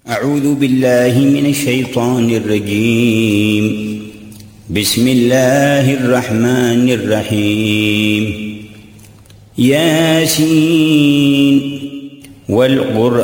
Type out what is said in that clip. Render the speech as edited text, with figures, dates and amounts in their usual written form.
أعوذ بالله من الشيطان الرجيم. بسم الله الرحمن الرحيم. ياسين والقرآن